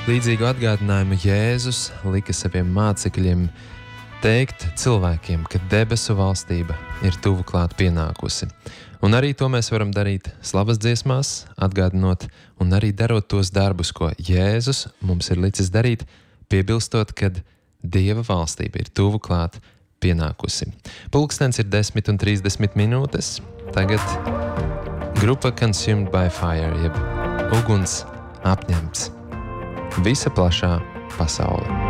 Līdzīgu atgādinājumu Jēzus lika saviem mācekļiem teikt cilvēkiem, ka debesu valstība ir tuvu klāt pienākusi. Un arī to mēs varam darīt slavas dziesmās, atgādinot un arī darot tos darbus, ko Jēzus mums ir licis darīt, piebilstot, kad Dieva valstība ir tuvu klāt pienākusi. Pulkstens ir 10:30. Tagad grupa Consumed by Fire, jeb uguns apņemts. Visa plašā pasaule.